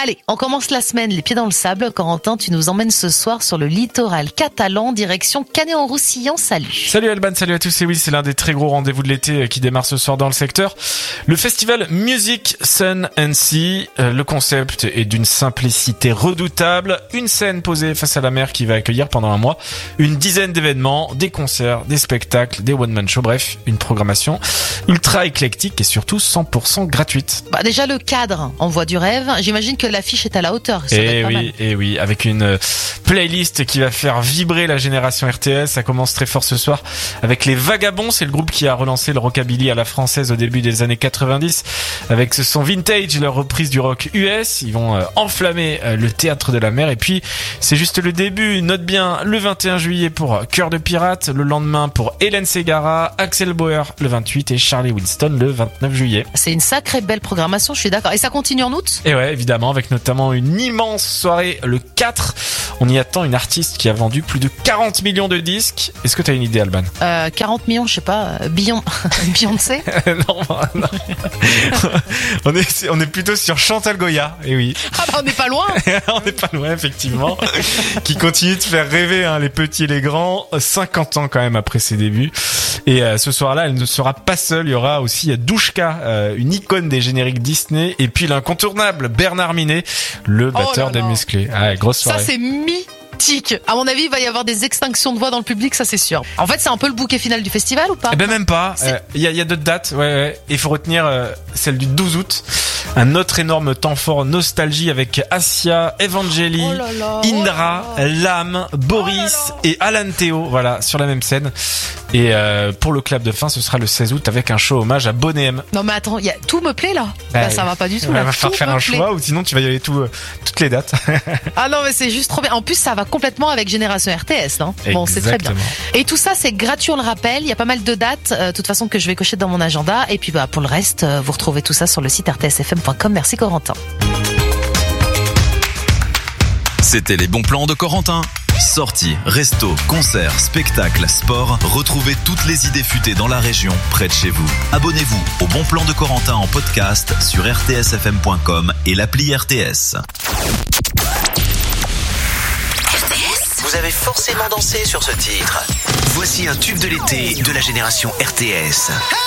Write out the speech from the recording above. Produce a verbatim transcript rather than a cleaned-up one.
Allez, on commence la semaine les pieds dans le sable. Corentin, tu nous emmènes ce soir sur le littoral catalan, direction Canet-en-Roussillon. Salut. Salut Alban, salut à tous. Et oui, c'est l'un des très gros rendez-vous de l'été qui démarre ce soir dans le secteur. Le festival Music, Sun and Sea. Le concept est d'une simplicité redoutable. Une scène posée face à la mer qui va accueillir pendant un mois une dizaine d'événements, des concerts, des spectacles, des one-man shows. Bref, une programmation ultra éclectique et surtout cent pour cent gratuite. Bah déjà le cadre envoie du rêve. J'imagine que l'affiche est à la hauteur. Ça et oui, et oui, avec une playlist qui va faire vibrer la génération R T S. Ça commence très fort ce soir avec les Vagabonds. C'est le groupe qui a relancé le rockabilly à la française au début des années quatre-vingt-dix avec ce son vintage, leur reprise du rock U S. Ils vont euh, enflammer euh, le théâtre de la mer. Et puis c'est juste le début. Note bien le vingt et un juillet pour Cœur de Pirate, le lendemain pour Hélène Ségara, Axel Bauer le vingt-huit et Charlie Winston le vingt-neuf juillet. C'est une sacrée belle programmation, je suis d'accord. Et ça continue en août ? Et ouais, évidemment, avec notamment une immense soirée le quatre. On y attend une artiste qui a vendu plus de quarante millions de disques. Est-ce que tu as une idée, Alban ? euh, quarante millions, je sais pas, euh, Beyon... Beyoncé. Non, non. on, est, on est plutôt sur Chantal Goya, et oui. Ah bah on n'est pas loin. On n'est pas loin, effectivement. Qui continue de faire rêver hein, les petits et les grands, cinquante ans quand même après ses débuts. Et euh, ce soir-là, elle ne sera pas seule. Il y aura aussi Douchka, euh, une icône des génériques Disney, et puis l'incontournable Bernard Minet, le batteur oh des Musclés. Ah, grosse soirée. Ça c'est mythique. À mon avis, il va y avoir des extinctions de voix dans le public, ça c'est sûr. En fait, c'est un peu le bouquet final du festival ou pas ? Eh ben même pas. Il euh, y, a, y a d'autres dates. Ouais, ouais. Il faut retenir euh, celle du douze août. Un autre énorme temps fort nostalgie avec Assia, Evangeli, oh là là, Indra, oh là là. Lame, Boris oh là là. et Alan Théo. Voilà, sur la même scène. Et euh, pour le clap de fin, ce sera le seize août avec un show hommage à Boney M. Non mais attends, y a... tout me plaît là. Bah, là ça va pas du tout. Il là. va falloir faire un plaît. choix ou sinon tu vas y aller tout, euh, toutes les dates. Ah non mais c'est juste trop bien. En plus ça va complètement avec Génération R T S. Hein. Bon c'est très bien. Et tout ça c'est gratuit, on le rappelle. Il y a pas mal de dates. De euh, toute façon que je vais cocher dans mon agenda. Et puis bah pour le reste, euh, vous retrouvez tout ça sur le site r t s f m point com. Merci Corentin. C'était les bons plans de Corentin. Sorties, restos, concerts, spectacles, sport. Retrouvez toutes les idées futées dans la région, près de chez vous. Abonnez-vous au Bon Plan de Corentin en podcast sur r t s f m point com et l'appli R T S. R T S ? Vous avez forcément dansé sur ce titre. Voici un tube de l'été de la génération R T S.